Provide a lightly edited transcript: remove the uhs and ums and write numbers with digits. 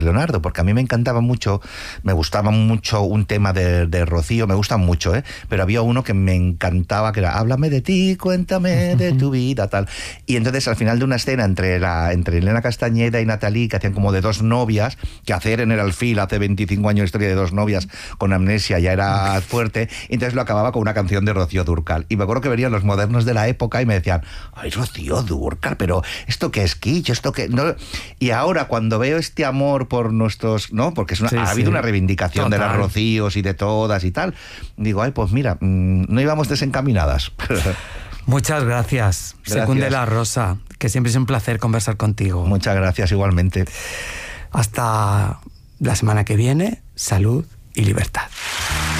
Leonardo, porque a mí me encantaba mucho, me gustaba mucho un tema de Rocío, me gustan mucho, pero había uno que me encantaba, que era háblame de ti, cuéntame de tu vida, tal. Y entonces al final de una escena entre Elena Castañeda y Nathalie, que hacían como de dos novias, que hacer en el Alfil hace 25 años historia de dos novias con amnesia ya era fuerte, y entonces lo acababa con una canción de Rocío Dúrcal. Y me acuerdo que venían los modernos de la época y me decían, ay, Rocío Dúrcal, pero ¿esto qué es kitsch? ¿Esto qué? No. Y ahora cuando veo este amor por nuestros, ¿no? Porque ha habido una reivindicación de las Rocíos y de todas y tal. Digo, ay, pues mira, no íbamos desencaminadas. Muchas gracias. Secún de la Rosa, que siempre es un placer conversar contigo. Muchas gracias, igualmente. Hasta la semana que viene, salud y libertad.